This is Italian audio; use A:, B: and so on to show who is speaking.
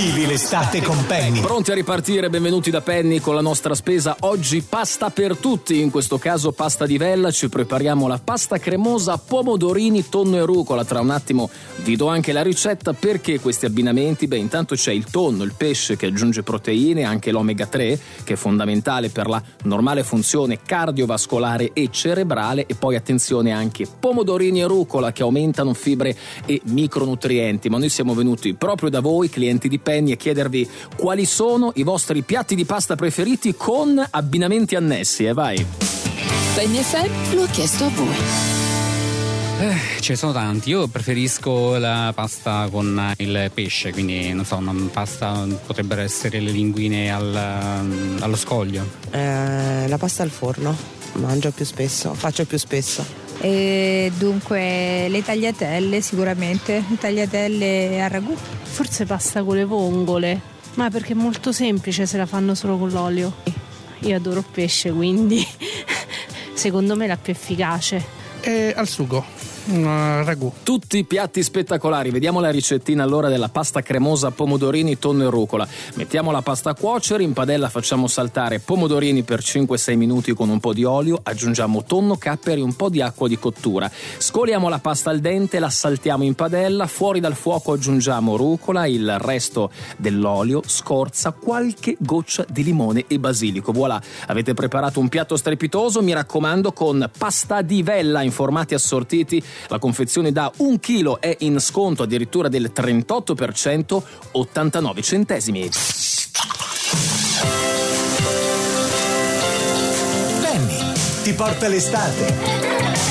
A: Vivi l'estate con Penny.
B: Pronti a ripartire? Benvenuti da Penny con la nostra spesa. Oggi pasta per tutti, in questo caso pasta di vella. Ci prepariamo la pasta cremosa, pomodorini, tonno e rucola. Tra un attimo vi do anche la ricetta. Perché questi abbinamenti? Beh, intanto c'è il tonno, il pesce che aggiunge proteine, anche l'omega 3 che è fondamentale per la normale funzione cardiovascolare e cerebrale, e poi attenzione anche pomodorini e rucola che aumentano fibre e micronutrienti. Ma noi siamo venuti proprio da voi, clienti di Penny, a chiedervi quali sono i vostri piatti di pasta preferiti con abbinamenti annessi. Vai!
C: Penny FM lo ha chiesto a voi.
D: Ce ne sono tanti. Io preferisco la pasta con il pesce, quindi non so, una pasta, potrebbero essere le linguine allo scoglio.
E: La pasta al forno, faccio più spesso.
F: E dunque le tagliatelle, sicuramente le tagliatelle a ragù.
G: Forse pasta con le vongole, ma perché è molto semplice se la fanno solo con l'olio. Io adoro il pesce, quindi secondo me è la più efficace.
H: Al sugo, ragù.
B: Tutti piatti spettacolari. Vediamo la ricettina allora della pasta cremosa, pomodorini, tonno e rucola. Mettiamo la pasta a cuocere, in padella facciamo saltare pomodorini per 5-6 minuti con un po' di olio, aggiungiamo tonno, capperi e un po' di acqua di cottura. Scoliamo la pasta al dente, la saltiamo in padella, fuori dal fuoco aggiungiamo rucola, il resto dell'olio, scorza, qualche goccia di limone e basilico. Voilà, avete preparato un piatto strepitoso, mi raccomando, con pasta di vella in formati assortiti. La confezione da 1 chilo è in sconto addirittura del 38%, 89 centesimi.
A: Penny ti porta l'estate.